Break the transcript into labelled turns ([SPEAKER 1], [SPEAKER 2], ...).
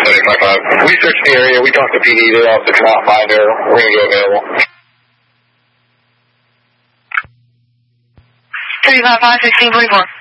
[SPEAKER 1] 855. We searched the area. We talked to PD. They also cannot find her. We're going to go available.
[SPEAKER 2] 355, 1624.